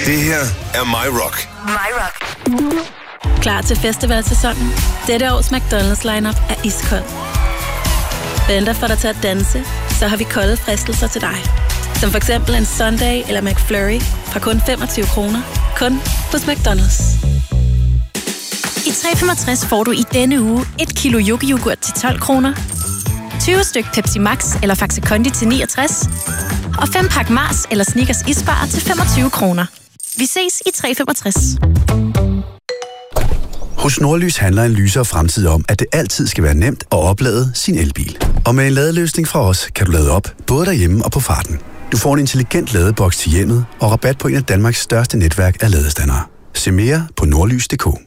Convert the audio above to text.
Det her er My Rock. My Rock. Klar til festivalsæsonen? Dette års McDonald's lineup er iskold. Venter for dig til at danse, så har vi kolde fristelser til dig. Som for eksempel en Sunday eller McFlurry fra kun 25 kroner. Kun hos McDonald's. I 365 får du i denne uge 1 kilo yoghurt til 12 kroner, 20 styk Pepsi Max eller Faxe Kondi til 69, og 5 pakke Mars eller Snickers isbar til 25 kroner. Vi ses i 365. Hos Nordlys handler en lysere fremtid om, at det altid skal være nemt at oplade sin elbil. Og med en ladeløsning fra os, kan du lade op, både derhjemme og på farten. Du får en intelligent ladeboks til hjemmet og rabat på en af Danmarks største netværk af ladestandere. Se mere på nordlys.dk.